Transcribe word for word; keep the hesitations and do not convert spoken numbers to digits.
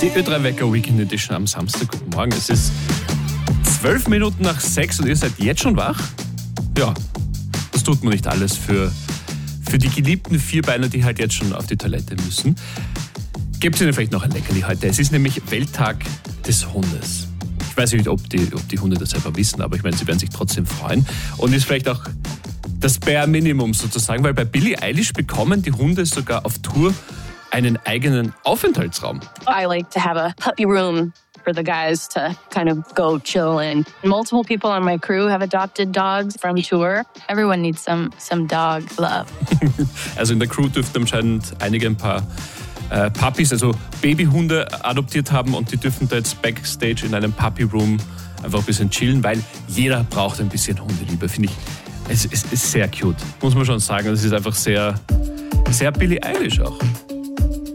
Die Ö drei Wecker Weekend Edition am Samstag. Guten Morgen. Es ist zwölf Minuten nach sechs und ihr seid jetzt schon wach? Ja, das tut man nicht alles für, für die geliebten Vierbeiner, die halt jetzt schon auf die Toilette müssen. Gebt ihnen vielleicht noch ein Leckerli heute. Es ist nämlich Welttag des Hundes. Ich weiß nicht, ob die, ob die Hunde das selber wissen, aber ich meine, sie werden sich trotzdem freuen. Und ist vielleicht auch das Bare Minimum sozusagen, weil bei Billie Eilish bekommen die Hunde sogar auf Tour einen eigenen Aufenthaltsraum. I like to have a puppy room for the guys to kind of go chill in. Multiple people on my crew have adopted dogs from tour. Everyone needs some, some dog love. Also in der Crew dürften anscheinend einige ein paar äh, Puppies, also Babyhunde adoptiert haben und die dürfen da jetzt backstage in einem Puppy Room einfach ein bisschen chillen, weil jeder braucht ein bisschen Hundeliebe, finde ich. Es, es ist sehr cute, muss man schon sagen. Es ist einfach sehr, sehr Billie Eilish auch.